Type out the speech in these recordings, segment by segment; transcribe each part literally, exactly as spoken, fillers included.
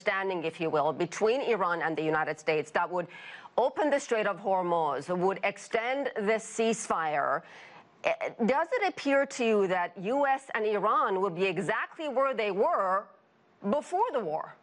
Standing, if you will, between Iran and the United States that would open the Strait of Hormuz, would extend this ceasefire. Does it appear to you that U S and Iran would be exactly where they were before the war?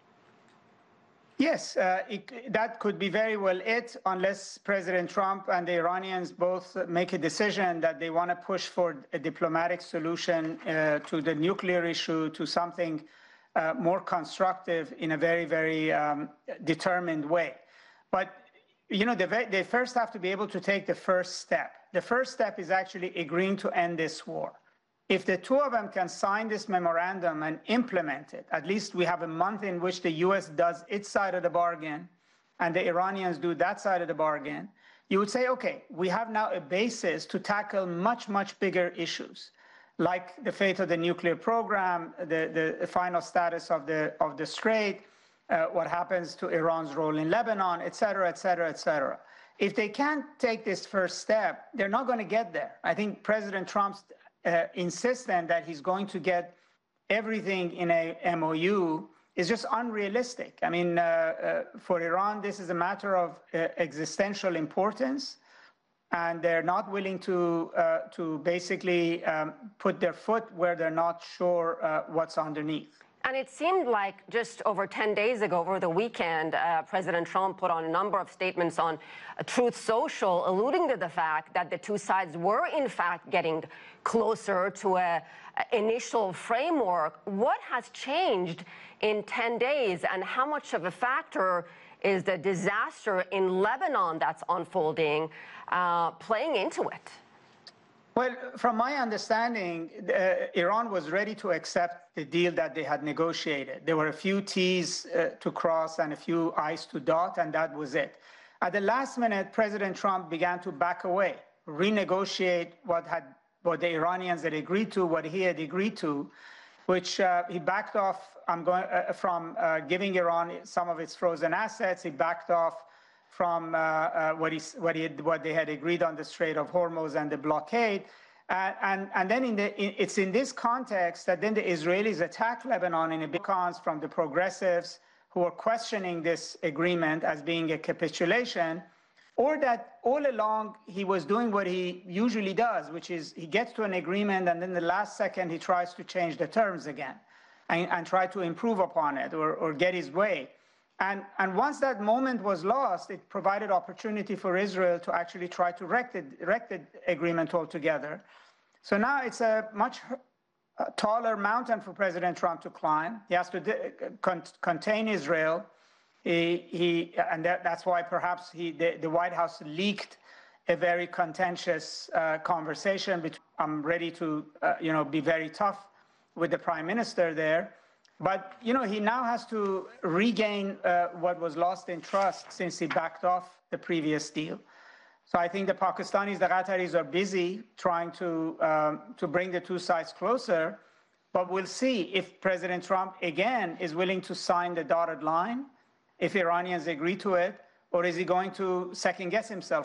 Yes, uh, it, that could be very well it, unless President Trump and the Iranians both make a decision that they want to push for a diplomatic solution uh, to the nuclear issue, to something uh, more constructive in a very, very um, determined way. But, you know, they, they first have to be able to take the first step. The first step is actually agreeing to end this war. If the two of them can sign this memorandum and implement it, at least we have a month in which the U S does its side of the bargain and the Iranians do that side of the bargain, you would say, okay, we have now a basis to tackle much, much bigger issues, like the fate of the nuclear program, the, the final status of the, of the Strait, uh, what happens to Iran's role in Lebanon, et cetera, et cetera, et cetera. If they can't take this first step, they're not going to get there. I think President Trump's Uh, insistent that he's going to get everything in a M O U is just unrealistic. I mean, uh, uh, for Iran, this is a matter of uh, existential importance, and they're not willing to uh, to basically um, put their foot where they're not sure uh, what's underneath. And it seemed like just over ten days ago, over the weekend, uh, President Trump put on a number of statements on uh, Truth Social, alluding to the fact that the two sides were, in fact, getting closer to an initial framework. What has changed in ten days, and how much of a factor is the disaster in Lebanon that's unfolding uh, playing into it? Well, from my understanding, uh, Iran was ready to accept the deal that they had negotiated. There were a few T's uh, to cross and a few I's to dot, and that was it. At the last minute, President Trump began to back away, renegotiate what had what the Iranians had agreed to, what he had agreed to, which uh, he backed off I'm going, uh, from uh, giving Iran some of its frozen assets. He backed off from uh, uh, what, he, what, he had, what they had agreed on the Strait of Hormuz and the blockade. Uh, and, and then in the, in, it's in this context that then the Israelis attacked Lebanon in a big cons from the progressives who are questioning this agreement as being a capitulation, or that all along he was doing what he usually does, which is he gets to an agreement and then the last second he tries to change the terms again and, and try to improve upon it or, or get his way. And, and once that moment was lost, it provided opportunity for Israel to actually try to wreck the, wreck the agreement altogether. So now it's a much taller mountain for President Trump to climb. He has to con contain Israel. He, he, and that, that's why perhaps he, the, the White House leaked a very contentious uh, conversation. Between, I'm ready to uh, you know, be very tough with the Prime Minister there. But, you know, he now has to regain uh, what was lost in trust since he backed off the previous deal. So I think the Pakistanis, the Qataris are busy trying to, um, to bring the two sides closer. But we'll see if President Trump, again, is willing to sign the dotted line, if Iranians agree to it, or is he going to second-guess himself